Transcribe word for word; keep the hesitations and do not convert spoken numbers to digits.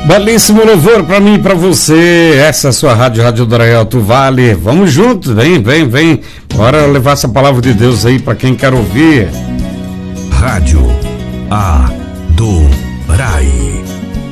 Belíssimo louvor pra mim e pra você. Essa é a sua rádio, Rádio do Arraial Vale. Vamos juntos, vem, vem, vem. Bora levar essa palavra de Deus aí pra quem quer ouvir. Rádio Adorai.